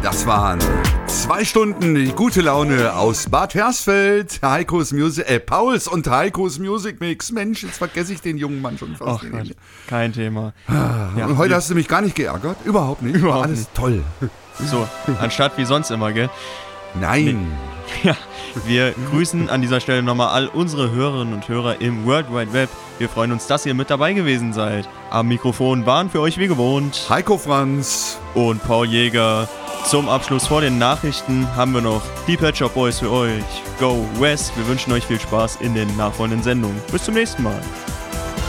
Das waren 2 Stunden die gute Laune aus Bad Hersfeld. Pauls und Heikos Music Mix. Mensch, jetzt vergesse ich den jungen Mann schon fast. Ach Gott, kein Thema. Ja, und heute hast du mich gar nicht geärgert? Überhaupt nicht. Alles nicht. Toll. So, anstatt wie sonst immer, gell? Nein. Nee. Ja, wir grüßen an dieser Stelle nochmal all unsere Hörerinnen und Hörer im World Wide Web. Wir freuen uns, dass ihr mit dabei gewesen seid. Am Mikrofon waren für euch wie gewohnt Heiko Franz und Paul Jäger. Zum Abschluss vor den Nachrichten haben wir noch die Pet Shop Boys für euch. Go West! Wir wünschen euch viel Spaß in den nachfolgenden Sendungen. Bis zum nächsten Mal.